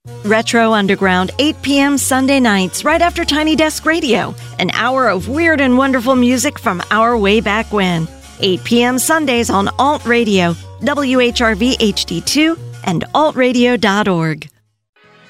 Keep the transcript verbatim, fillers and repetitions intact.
Retro Underground, eight p.m. Sunday nights, right after Tiny Desk Radio. An hour of weird and wonderful music from our way back when. eight p.m. Sundays on Alt Radio, W H R V H D two, and alt radio dot org.